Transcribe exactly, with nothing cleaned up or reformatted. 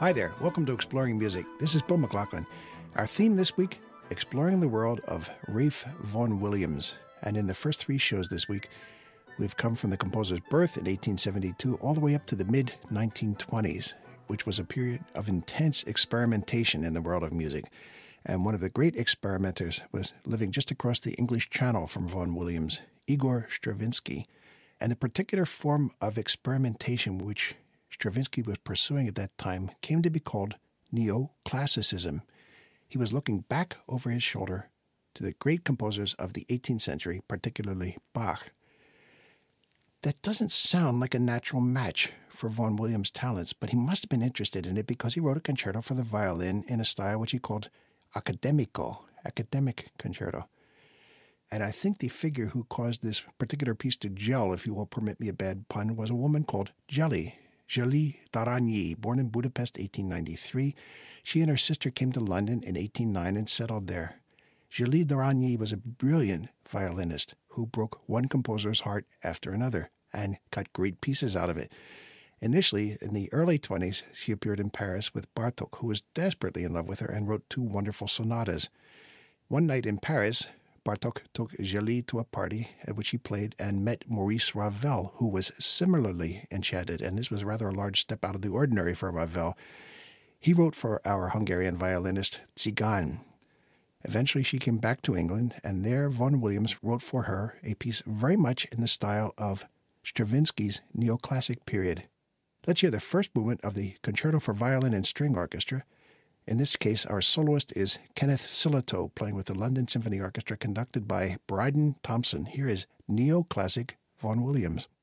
Hi there, welcome to Exploring Music. This is Bill McLaughlin. Our theme this week, exploring the world of Ralph Vaughan Williams. And in the first three shows this week, we've come from the composer's birth in eighteen seventy-two all the way up to the mid nineteen twenties, which was a period of intense experimentation in the world of music. And one of the great experimenters was living just across the English Channel from Vaughan Williams, Igor Stravinsky. And a particular form of experimentation which Stravinsky was pursuing at that time came to be called neoclassicism. He was looking back over his shoulder to the great composers of the eighteenth century, particularly Bach. That doesn't sound like a natural match for Vaughan Williams' talents, but he must have been interested in it because he wrote a concerto for the violin in a style which he called accademico, academic concerto. And I think the figure who caused this particular piece to gel, if you will permit me a bad pun, was a woman called Gelly, Zseli Darányi, born in Budapest, eighteen ninety-three. She and her sister came to London in eighteen oh nine and settled there. Zseli Darányi was a brilliant violinist who broke one composer's heart after another and cut great pieces out of it. Initially, in the early twenties, she appeared in Paris with Bartók, who was desperately in love with her and wrote two wonderful sonatas. One night in Paris, Bartók took Zseli to a party at which he played and met Maurice Ravel, who was similarly enchanted, and this was rather a large step out of the ordinary for Ravel. He wrote for our Hungarian violinist Tzigán. Eventually she came back to England, and there Vaughan Williams wrote for her a piece very much in the style of Stravinsky's neoclassic period. Let's hear the first movement of the Concerto for Violin and String Orchestra. In this case, our soloist is Kenneth Sillitoe, playing with the London Symphony Orchestra, conducted by Bryden Thompson. Here is neoclassic Vaughan Williams.